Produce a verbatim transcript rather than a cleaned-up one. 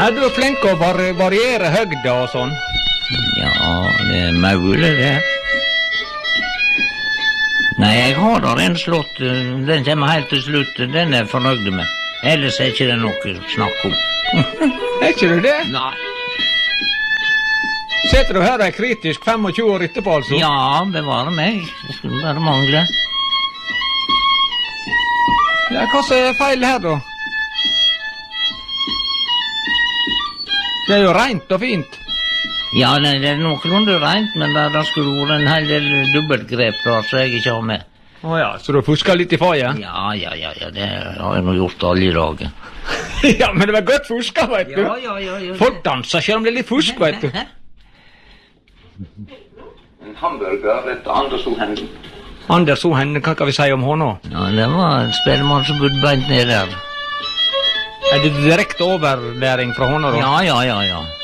Er du flink å var variere høgda og sånn? Ja, det er mulig det. Nei, jeg har der en slått, den kommer helt til slutt, den er jeg fornøyd med. Ellers er ikke det noe snakk om. Er ikke du det? Nei. Setter du her deg kritisk tjuefem år etterpå, altså? Ja, bevare meg. Det skulle bare mangle. Ja, hva som er feil her, da? Det er jo rent og fint. Ja, det, det er noenlunde rent, men det, det skulle vært en hel del dobbeltgrep da, så jeg ikke har med. Åja, så du har fusket litt i faget? Ja, ja, ja, ja, det har jeg nå gjort alle i dag. Ja, men det var godt fusket, vet du. Ja, ja, ja, ja. Folk danser ikke om det er litt fusk, vet du. En hamburger etter Anders O-Henden. Anders O-Henden, hva kan vi si om henne? Ja, det var en spellemann som bodde beint ned der. Er det direkte overlæring fra henne, da? Ja, ja, ja, ja.